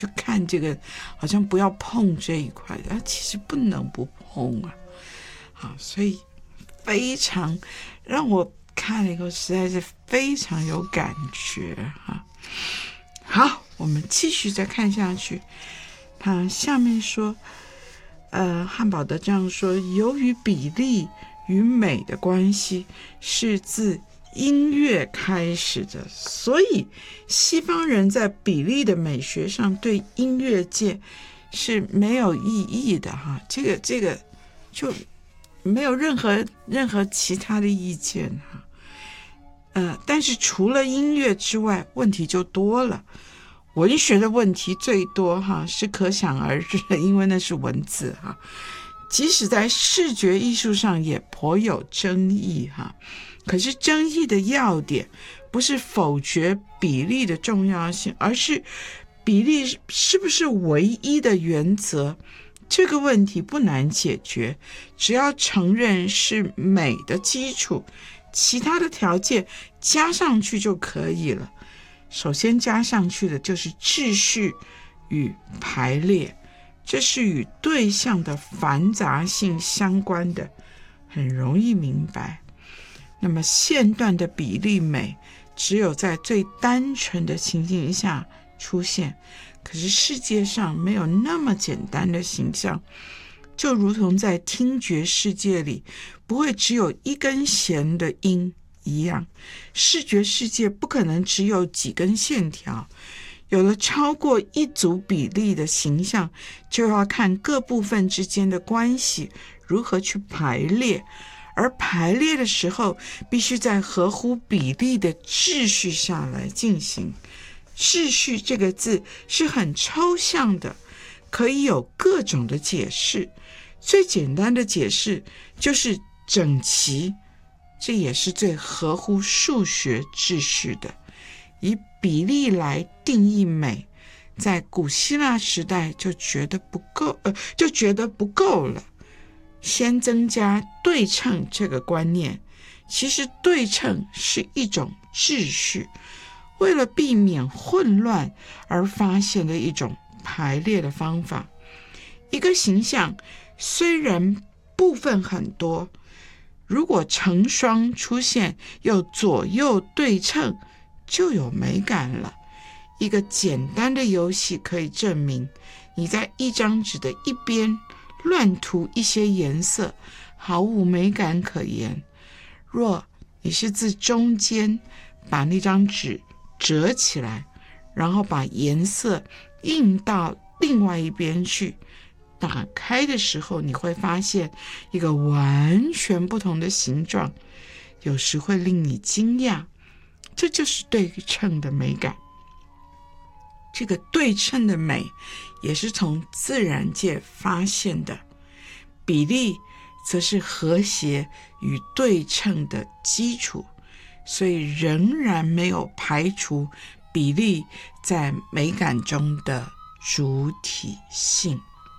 就看这个好像不要碰这一块的，其实不能不碰啊。好，所以非常让我看了以后实在是非常有感觉哈。好，我们继续再看下去。他下面说，汉堡德这样说：由于比例与美的关系是自音乐开始的，所以西方人在比例的美学上对音乐界是没有异议的哈。这个就没有任何其他的意见哈。但是除了音乐之外，问题就多了。文学的问题最多哈，是可想而知的，因为那是文字哈。即使在视觉艺术上也颇有争议哈。可是争议的要点不是否决比例的重要性，而是比例是不是唯一的原则。这个问题不难解决，只要承认是美的基础，其他的条件加上去就可以了。首先加上去的就是秩序与排列，这是与对象的繁杂性相关的，很容易明白。那么线段的比例美只有在最单纯的情境下出现，可是世界上没有那么简单的形象，就如同在听觉世界里不会只有一根弦的音一样，视觉世界不可能只有几根线条。有了超过一组比例的形象，就要看各部分之间的关系如何去排列，而排列的时候必须在合乎比例的秩序下来进行。秩序这个字是很抽象的，可以有各种的解释。最简单的解释就是整齐，这也是最合乎数学秩序的。以比例来定义美，在古希腊时代就觉得不够了。先增加对称这个观念，其实对称是一种秩序，为了避免混乱而发现的一种排列的方法。一个形象虽然部分很多，如果成双出现又左右对称，就有美感了。一个简单的游戏可以证明，你在一张纸的一边乱涂一些颜色，毫无美感可言。若你是自中间把那张纸折起来，然后把颜色印到另外一边去，打开的时候你会发现一个完全不同的形状，有时会令你惊讶。这就是对称的美感。这个对称的美也是从自然界发现的，比例则是和谐与对称的基础，所以仍然没有排除比例在美感中的主体性。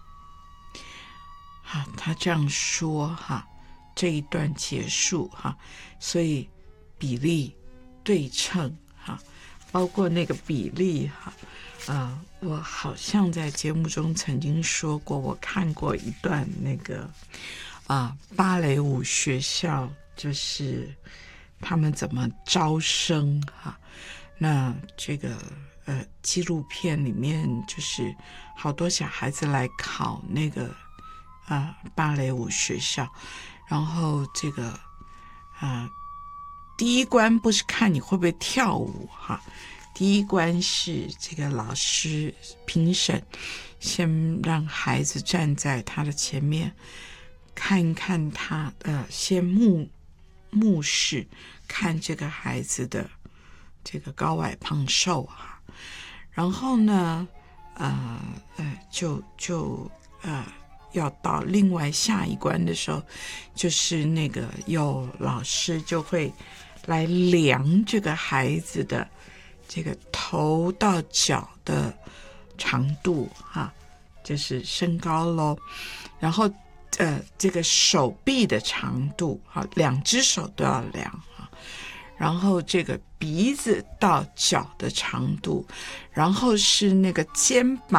好，他这样说哈，这一段结束哈，所以比例对称哈，包括那个比例哈，我好像在节目中曾经说过，我看过一段那个芭蕾舞学校，就是他们怎么招生哈。那这个纪录片里面就是好多小孩子来考那个芭蕾舞学校，然后这个第一关不是看你会不会跳舞哈，第一关是这个老师评审先让孩子站在他的前面，看一看他先目视看这个孩子的这个高矮胖瘦哈，然后呢要到另外下一关的时候，就是那个有老师就会来量这个孩子的这个头到脚的长度哈，就是身高咯，然后这个手臂的长度哈，两只手都要量哈，然后这个鼻子到脚的长度，然后是那个肩膀